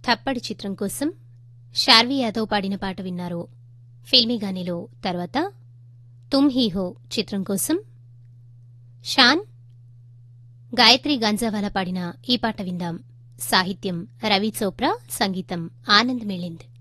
థప్పడి చిత్రం కోసం శార్వి యాదవ్ పాడిన పాట విన్నారు. ఫిల్మీగానీలో తర్వాత తుమ్ హీ హో చిత్రం కోసం షాన్, గాయత్రి గంజావాలా పాడిన ఈ పాట విందాం. సాహిత్యం రవి చోప్రా, సంగీతం ఆనంద్ మిళింద్.